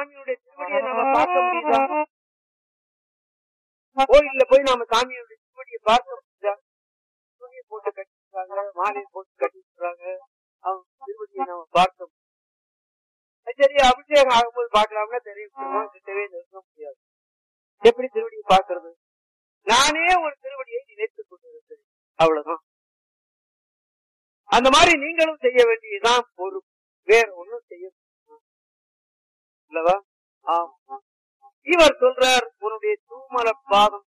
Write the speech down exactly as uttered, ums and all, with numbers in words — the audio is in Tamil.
சாமியுடைய திருவடியை நாம பார்க்க முடியுதா? கோயில்ல போய் நாம சாமியுடைய திருவடியை பார்க்க முடியுதா? துணியை போட்டு கட்டிடுறாங்க, மாலையை போட்டு கட்டிடுறாங்க, அவங்க திருவடியை நாம பார்க்க முடியும். சரி, அபிஷேகம் ஆகும்போது பாக்கலாம்னா தெரியும், கிட்டவே நிறுத்த முடியாது. எப்படி திருவடியை பார்க்கறது? நானே ஒரு திருவடியை நினைத்துக் கொண்டிருக்கிறேன், அவ்வளவுதான். அந்த மாதிரி நீங்களும் செய்ய வேண்டியதுதான் பொறுப்பு, வேற ஒண்ணும் செய்ய இல்லவா? ஆமா. இவர் சொல்றார், உன்னுடைய தூமல பாதம்